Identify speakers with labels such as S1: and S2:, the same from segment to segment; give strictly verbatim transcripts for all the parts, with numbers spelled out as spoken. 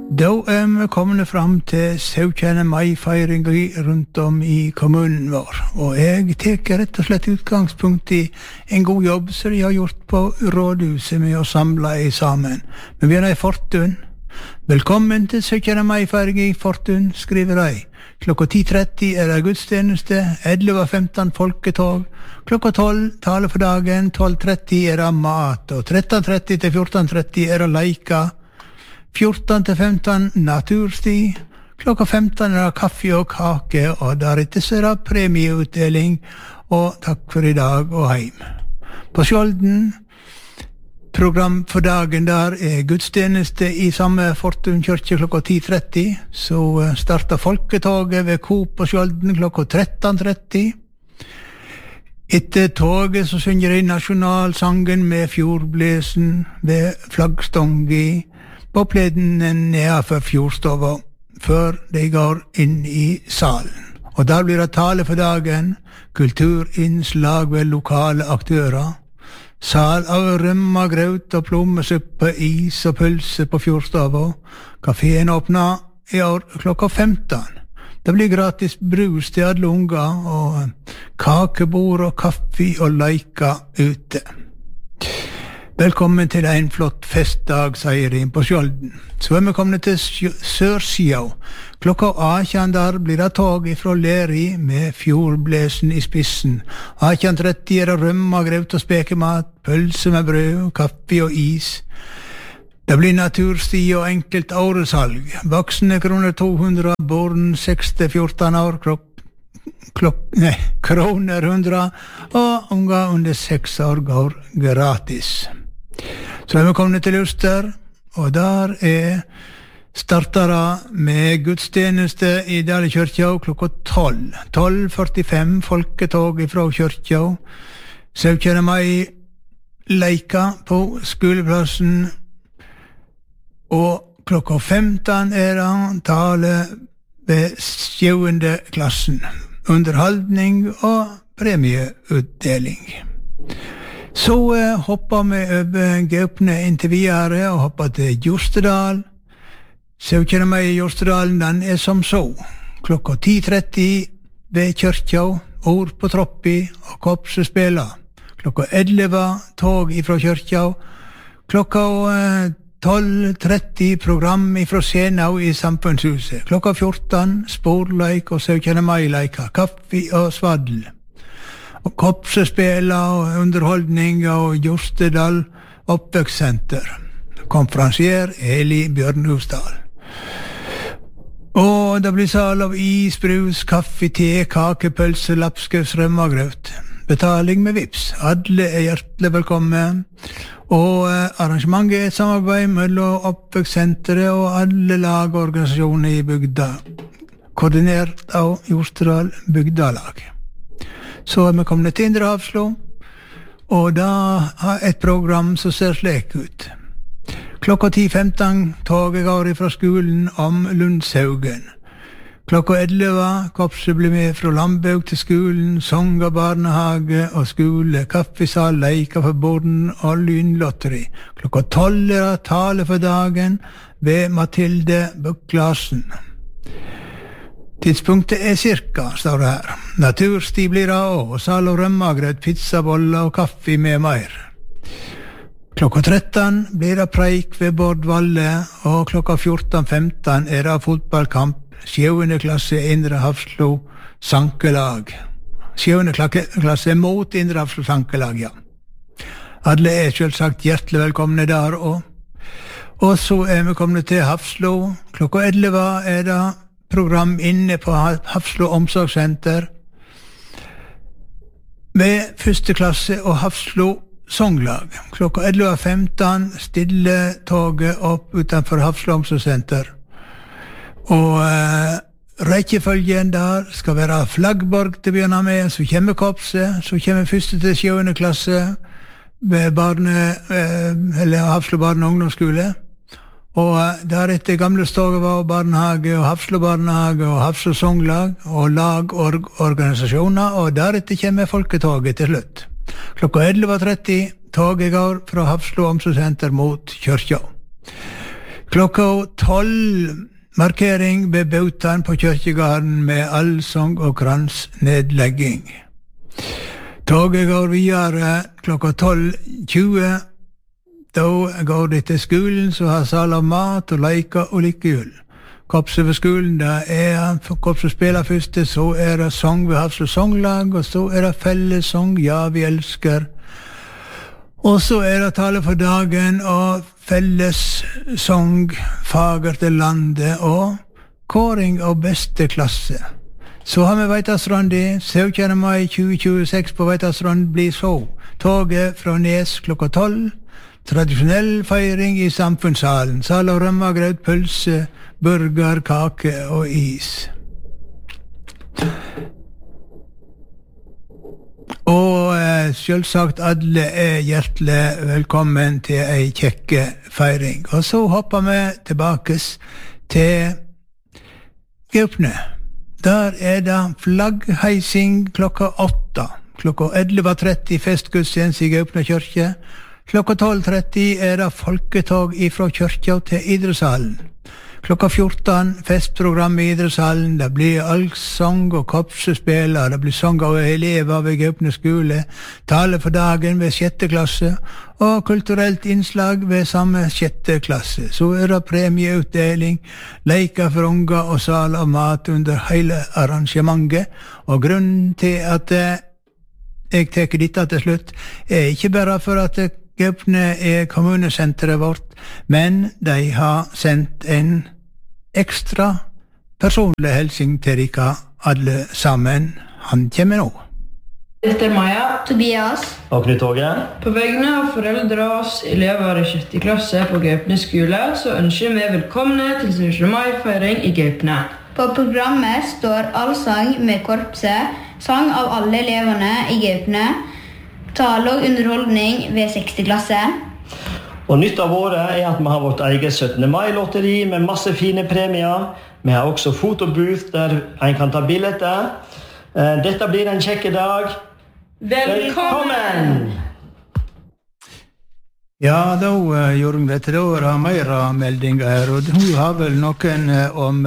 S1: Da er vi kommet frem til syvende mai-feiringen rundt om i kommunen vår, og jeg teker rett og slett utgangspunkt i en god jobb som de har gjort på rådhuset med å samle i sammen. Vi begynner i Fortun. Velkommen til syvende mai-feiringen i Fortun, skriver de. Klokka ti tretti er det gudstjeneste, elleve femten folketog, klokka tolv tale for dagen, tolv tretti er det mat, og tretten tretti til fjorten tretti er det leika, fjorten til femten natursti, klokka femten er det kaffe og kake, og deretter så er det premieutdeling, og takk for i dag og heim. På Skjolden, program for dagen der er gudstjeneste i samme Fortun kyrkje klokka ti tretti, så starter folketoget ved Coop på Skjolden klokka tretten tretti. Etter toget så synger de nasjonalsangen med fjordblesen ved flaggstångi på pleden nedenfor fjordstova, før de går inn i salen. Og der blir det tale for dagen, kulturinnslag ved lokale aktører, sal av rømma, graut og plommesuppe, is og pølse på fjordstova. Kaféen åpner i år klokka femten. Det blir gratis brus til alle unger, og kakebord og kaffe og leika ute. Velkommen til en flott festdag, sier de på Skjolden. Så er vi kommet til Sørsida. Klokka atten der blir det tog fra Leri med fjordblesen i spissen. atten tretti er det rømma, graut og spekemat, pølse med brød, kaffe og is. Det blir natursti og enkelt åresalg. Voksne kroner to hundre, barn seks til fjorten år, klokk, klokk, nei, kroner hundre, og unger under seks år går gratis. Så er vi kommet til Luster, og der er startere med gudstjeneste i Dale kyrkja klokka tolv. tolv førtifem folketog fra kyrkja. syvende mai leika på skoleplassen, og klokka femten er det tale ved sjuende klassen. Underholdning og premieutdeling. Så uh, hopper vi over Gaupne inntil videre og hopper til Jostedal. syvende mai i Jostedalen, den er som så. Klokka ti tretti ved kyrkja, ord på troppi og kopsespela. Klokka elleve tog ifra kyrkja. Klokka uh, tolv tretti program ifra Senau i Samfunnshuset. Klokka fjorten sporleik og syvende mai-leika, kaffe og svaddel. Og kopsespela og underholdning og Jostedal oppvekssenter. Konferansier Eli Bjørnhusdal. Og det blir sal av is, brus, kaffe, te, kake, pølse, lapskaus, rømmagrøt. Betaling med vips. Alle er hjertelig velkommen. Og eh, arrangementet er et samarbeid mellom oppvekssenteret og alle lag og organisasjoner i bygda. Koordinert av Jostedal bygdalag. Så er vi kommet til Indre Hafslo, og da har et program som ser slik ut. Klokka ti femten toget går fra skolen om Lundshaugen. Klokka elleve kopset blir med fra Lambaug til skolen, sanger, barnehage og skole, kaffesal, leika for borden og lynlotteri. Klokka tolv er det tale for dagen ved Mathilde Buklasen. Tidspunktet er cirka, står det her. Natursti blir det også, og sal og rømmagrøt, pizza, boller og kaffe med mer. Klokka tretten blir det preik ved Bård Valle, og klokka fjorten femten er det fotballkamp, sjuende klasse Indre Hafslo sankelag. Sjuende klasse mot Indre Hafslo sankelag, ja. Alle er selvsagt hjertelig velkomne der også. Og så er vi kommet til Hafslo. Klokka elleve er det program inne på Hafslo omsorgssenter med første klasse og Hafslo songlag. Klokka elleve femten stille toget opp utenfor Hafslo omsorgssenter. Og eh, rekkefølgen der skal være Flaggborg til å begynne med, så kommer kopset, så kommer første til sjuende klasse ved barne, eh, eller Hafslo barne- og ungdomsskole. Og deretter gamle Stogevad barnehage og Hafslo barnehage og Hafslo songlag og lag og organisasjoner, og deretter kommer folketoget til slutt. Klokka elleve tretti toget går fra Hafslo omsorgssenter mot kyrkja. Klokka tolv markering ved Bautan på Kyrkjegarden med allsang og kransnedlegging. Toget går videre klokka tolv tjue. Da går det til skolen, så har sal av mat og leker og lykkehjul. Korpset ved skolen, da er korpset spiller først, så er det sang ved Hafslo Songlag, og så er det fellessang, ja, vi elsker. Og så er det tale for dagen, og fellessang, fager til landet, og kåring av beste klasse. Så har vi Veitastrand i, syvende mai tjue tjueseks på Veitastrand blir så. Toget fra Nes klokka tolv, tradisjonell feiring i samfunnssalen, sal og rømmegrøt, pølse, burger, kake og is. Og eh, selvsagt alle er hjertelig velkommen til ei kjekke feiring. Og så hopper vi tilbake til Gaupne. Der er det flaggheising klokka åtta. Klokka elleve tretti festgudstjeneste i Gaupne kyrkje. Klokka tolv tretti er det folketog ifra kyrkja til idrettshallen. Klokka fjorten festprogram i idrettshallen. Det blir allsang og korpsspill. Det blir sang av elever ved Gaupne skole. Tale for dagen ved sjette klasse. Og kulturelt innslag ved samme sjette klasse. Så er det premieutdeling, leker for unger og sal av mat under hele arrangementet. Og grunnen til at jeg tar dette til slutt, er ikke bare for at Gaupne er kommunesenteret vårt, men de har sendt en ekstra personlig helsing til dere alle sammen. Han kommer nå.
S2: Dette er Maja,
S3: Tobias
S4: og Knut Åge.
S2: På vegne av foreldre og oss elever i sjette klasse på Gaupne skole, så ønsker vi velkomne til syvende mai-feiring i Gaupne.
S3: På programmet står allsang med korpset, sang av alle eleverne i Gaupne, tale og underholdning ved sjette klasse.
S4: Og nytt av året er at vi har vårt eget syttende mai-lotteri med masse fine premier. Vi har også fotobooth der en kan ta bilder. Dette blir en kjekke dag. Velkommen!
S1: Ja, da gjorde vi dette. Da er det mer meldinger her, og hun har vel noen om,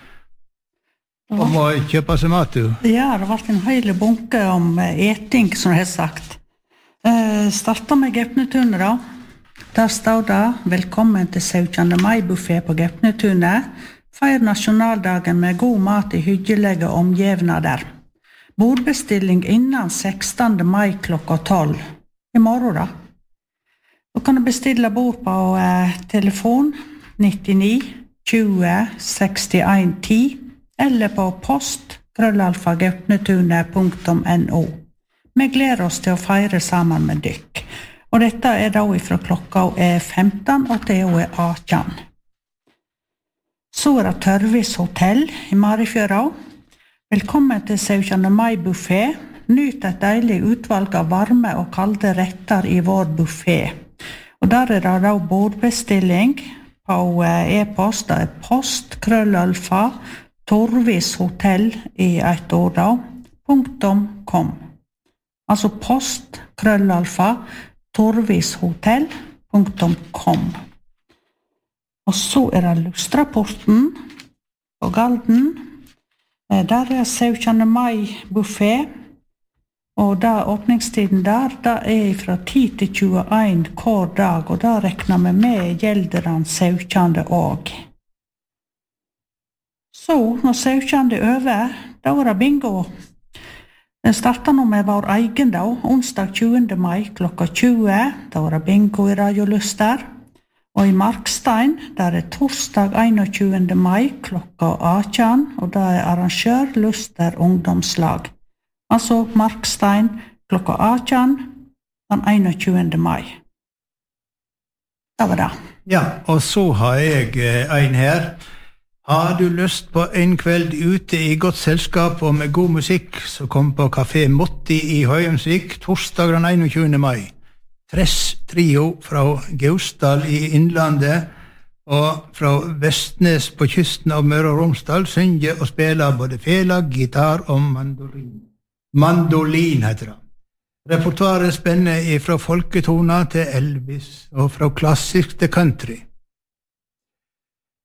S1: om å kjøpe seg mat, du?
S5: Ja, det har vært en hele bunke om eting, som jeg har sagt. Uh, starter med Gaupnetunet da. Der står det velkommen til syvende mai-buffé på Gaupnetunet. Feir nasjonaldagen med god mat i hyggelige omgivnader. Bordbestilling innen sekstende mai klokka tolv. I morgen da. Du kan bestille bord på uh, telefon nittini tjue sekstien ti eller på post krøllalfa gaupnetunet punktum no. Vi gleder oss til å feire sammen med dykk. Og dette er da fra klokka er femten og til er atten. Så er det Tørvis hotell i Marifjøra. Velkommen til syvende mai-buffé. Nyt et deilig utvalg av varme og kalde retter i vår buffé. Og der er det da bordbestilling på e-post. Det er post krøllalfa Torvis hotell i et ord da. Punktum kom. Altså post, krøllalfa, torvishotell punktum com. Og så er det Lustrapporten på Galden. Der er syvende mai-buffé, og da åpningstiden der, da er fra ti til tjueen hver dag, og da rekner vi med gjelderen syvende og. Så, når syvende er over, da er det bingo. Den starter nå med vår egen dag, onsdag tjuende mai klokka tjue, da var det bingo i Radioluster. Og i Markstein, der er torsdag einogtjuende mai klokka atten, og da er arrangør Luster ungdomslag. Altså Markstein klokka atten, den einogtjuende mai. Det var det.
S1: Ja, og så har jeg en her. Har du lyst på en kveld ute i godt selskap og med god musikk, så kom på Café Motti i Høyemsvik torsdag den einogtjuende mai. Tress trio fra Gausdal i Innlandet og fra Vestnes på kysten av Møre og Romsdal synger og spiller både fela, gitar og mandolin. Mandolin heter det. Repertoaret spenner fra folketoner til Elvis og fra klassisk til country.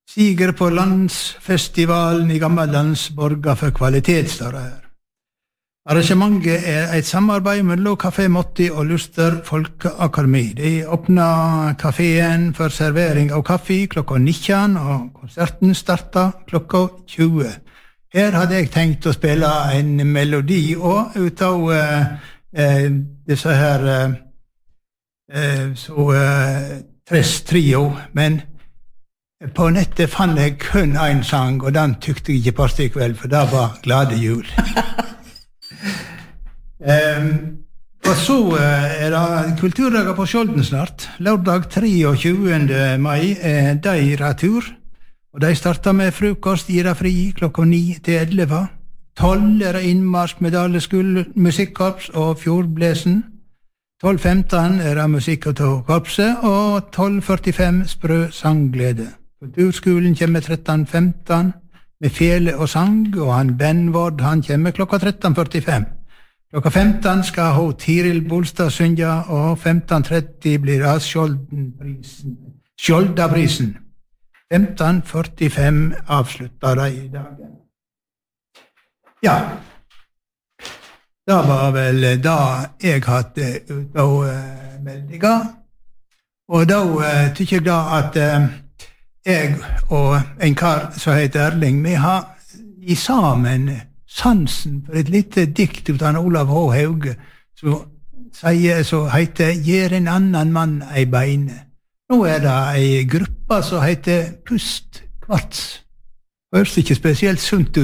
S1: Siger på landsfestivalen i Gammellands borger for kvalitet, står det her. Arrangementet er et samarbeid mellom Kafé Motti og Luster Folkeakademi. De åpner kaféen for servering av kaffe klokka nitten, og konserten starter klokka tjue. Her hadde jeg tenkt å spille en melodi og ut av eh, eh, disse her eh, eh, så eh, Tres Trio, men på nettet fant jeg kun en sang, og den tykte jeg ikke passet i kveld, for det var Glade jul. um, og så uh, er det kulturdager på Skjolden snart. Lørdag treogtjugende mai er de retur, og de starter med frokost, gir det fri klokka ni til elleve. tolv er det innmarsk med Daleskole musikkorps og Fjordblesen. tolv femten er det musikk av korpset, og tolv førtifem sprø sangglede. Kulturskolen kommer tretten femten med fele og sang, og han Benvord han kommer klokka tretten førtifem. Klokka femten skal hun Tiril Bolstad synge, og femten tretti blir det Skjoldenprisen. Skjoldaprisen. femten førtifem avslutter de i dagen. Ja, det var vel det jeg hadde ut av uh, meldinga, og da uh, tykker jeg da at uh, jeg og en kar som heter Erling, vi har i sammen sansen for et lite dikt ut av Olav H. Hauge, som sier, så heter «Gjer en annan mann ei beine». Nå er det ei gruppe som heter Pust Kvarts. Høres ikke spesielt sunt ut.